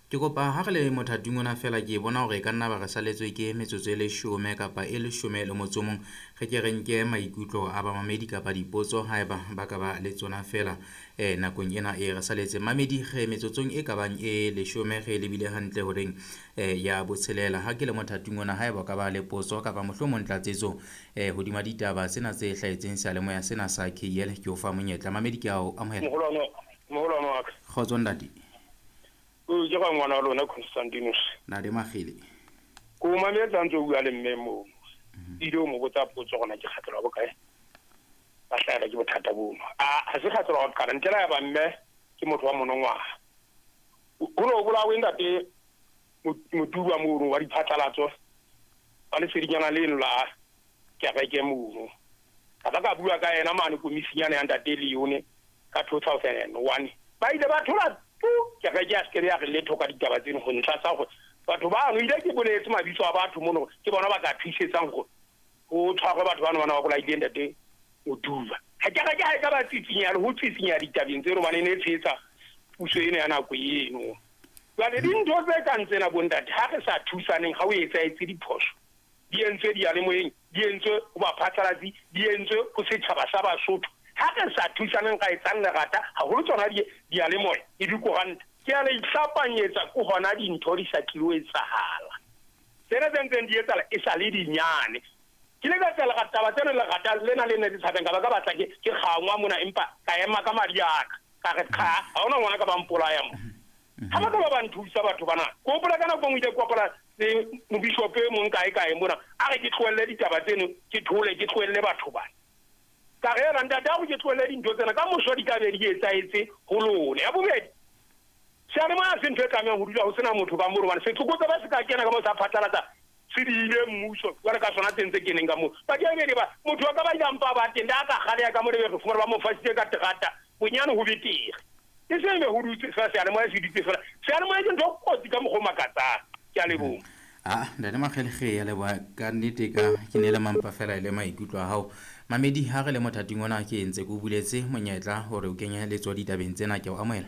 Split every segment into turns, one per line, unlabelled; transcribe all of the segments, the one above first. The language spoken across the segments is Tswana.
Ke kopa ha re le mothating ona fela ke bona hore ka nna ba re saletswe ke metsotso e 10 kapa e 10 le motso mong re ke re nke maikutlo a bamamedi kapa dipotso haeba ba ka ba le tsona fela nakong ena e re saletse mamedi ge metsotsong e kabang e 10 ge lebile hantle horeng ya botshelela ha ke le mothating ona haeba ka ba le potso kapa mohlomong tlatsetso hodima ditaba tsena tse hlahetseng seyalemoya sena sa KL ke o fa monyetla mamedi ke a o amohela
Moholwane wa ka.
Kgotso ntate.
O ke ga ngwana wa lona Constantinus.
Ntate Magile.
Ko mametsa ntse o bua le mme mo. Ile mo botsa potso gona ke kgatlhwa bokae. Ba hlaela ke bothata bono. A se kgatlhwa ka ntela ya ba mme ke motho wa monongwaga. O no bula winda te motuba mo wa diphatlalatso. Ba le serinyana le nla ke ga ke mo. Ka ba bua ka ena mane komisinyana ya ntate Leone ka 2001 ba ile ba thola ke ga ja skere ya le thoka ditaba tseno go ntla tsa go batho ba no ile ke boletse mabitso a batho mono ke bona ba ka thusetsang go tshware batho ba no bana ba bola identity o duba ha ka ba tsitsinya le ho tsitsinya ditabeng tseno bana ne tsetsa puso ene ya nako eno ba le dintho tse ka ntsena bontate ha re sa thusaneng ga o etsa etsi diphoso di entse di ale moeng di entse o ba phatlalatsi di entse go setšhaba sa Basotho ha re sa thusaneng ga etsang lerata ha go tsona di ale moya e di koranta ke a le itlhapanyetsa go gona dintho di sa tlilo etsahala tsena tsentseng di etsala e sa le dinyane ke le ka tsela ga taba tsena le gata le na le ne di tshabeng ka ba ka batla ke gangwa mona empa ka ema ka madi aka ka re kha ha ona ngwana ka ba mpolaya mo ha ba ka ba nthusa batho bana go pola kana go ngwe go pola le mobishope mo nkae mona a re ke tlhoelle ditaba tseno ke tlhoelle batho bana ka re ranta da go ke tlhoelle dintho tsena ka moso di ka be di etsaetse go lone ya bobedi se re ma se ntse ka me go dula go sena motho ka mo bana se tsokotsa ba se ka kena ka mo sa phatlalatsa se di ile mmuso wa re ka sona tsentse keneng ka mo ba ke be ba motho wa ka ba jampa ba tenda ka gale ya ka mo le be go fumana ba mo fasitse ka tegata bonyane go betere e se me go dutse sa se ale mo se ditse fela se ale mo ke ntho go ka mo go makatsa ke a lebo
Ntate Magelege ya leboa ka nnete ka ke ne le mampa fela le maikutlo a hao mamedi ha re le mothating ona ke entse go buletse monyetla hore o kenye letswa ditabeng tsena ke o amohela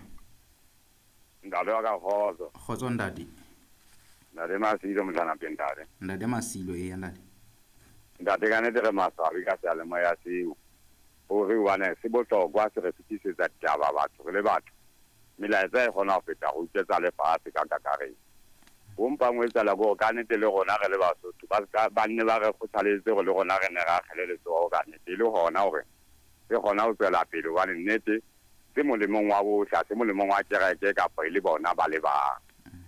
Ndale wa ka
Kgotso ntate
Ndale Masilo mhlana pendale
Ntate Masilo ntate
Ndate ka nete re masabi ka seyalemoya seo hore wane se bohlokwa se re fetisetsa ditaba batho re le batho melaetsa e kgona go feta go utswetsa lefatshe ka kakaretso bompa ngwetsala go ka nete le gona re le Basotho ba nne ba re kgothaletse go le gona re ne ra kgeleletse go ka nete le gona hore se gona go tswela pele wa nnete se molemong wa bohla se molemong wa kereke kapa ile bona ba le ba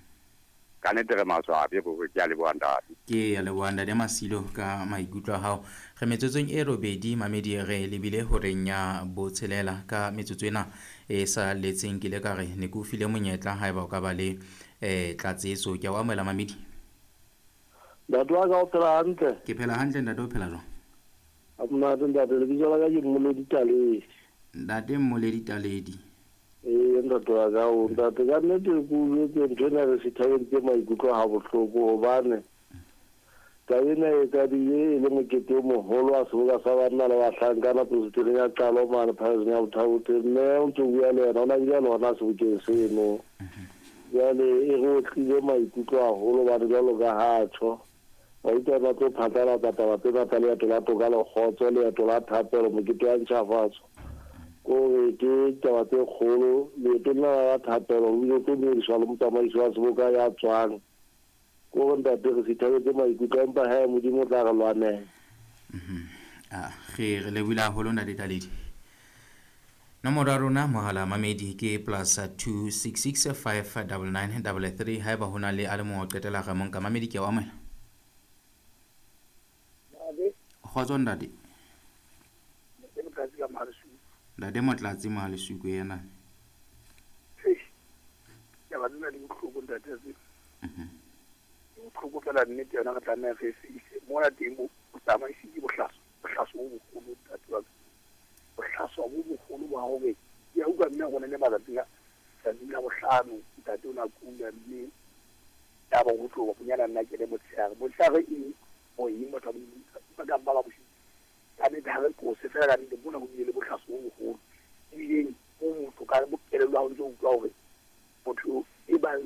ka nete re maswabi go ke a le boandadi
ke ya le boandadi Masilo ka maikutlo a hao re metsotsong e robedi mamedi re lebile hore nya botshelela ka metsotso ena e sa letseng ke le ka re ne go file monyetla haeba o ka ba le tlatsetso ke a o amohela mamedi
Datwa ka o phela hantle
ke phela hantle ntate o phela jwang
amna ntate le bitsa ka ke Mmoledi Taledi
ntate Mmoledi Taledi
ntate ga o ntate ka nnete go ke ntona re se thabetse maikutlo ha bohloko hobane ka ena e ka di e le mokete o moholo wa seboka sa banna le bahlankana positeng ya qalo mane phasing ya bothabote mme o ntse o bua le yena o na bile lona sebokeng seno jale e go tlile maikutlo haholo ba jalo ka hatsho ba itse ba tlo phatlalatsa taba tsena tsa leeto la toka le kgotso leeto la thapelo mokete wa ntšhafatso ko ke taba tse kgolo leeto la thapelo o ile go dirisiwa le motsamaisi wa seboka ya tswang ko ntate re se thabetse maikutlo empa ha modimo tla re lwanela
ge re lebile haholo ntate Taledi nomoro ya rona mohala mamedi ke +266 59933 haeba hona le a le mongwe o qetela ga monka mamedi ke a o amohela Kgotso ntate ntate Motlatsi Mahalesuku yena
ya ba nna le botlhoko ntate se botlhoko fela nnete yona ga tla nna fe se mo la teng bo tsamaisi ke bohlaso bo bogolo ntate wa bohlaso bo bogolo ba go be ya uka mme go ne le malatsi a dina bohlano ntate o na kula mme ya ba go tloga punyana nna ke le motshare e o yi motho ba ka ba bo ka ne ba re ko se fela ka ne bona go ile bohlaso bo bogolo e bile o motho ka bo kelelo a ntse o utlwa gore motho e ba